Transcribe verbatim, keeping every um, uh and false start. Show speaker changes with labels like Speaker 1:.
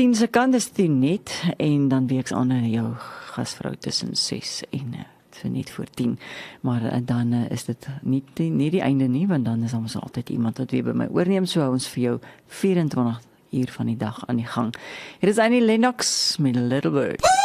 Speaker 1: tien se kant is dit net en dan weeks aan jou gasvrou tussen ses en so net voor tien, maar uh, dan uh, is dit nie, die, nie die einde nie, want dan is ons altyd iemand wat weer by my oorneem, so hou ons vir jou vierentwintig uur van die dag aan die gang. Hier is Annie Lennox met Little Bird.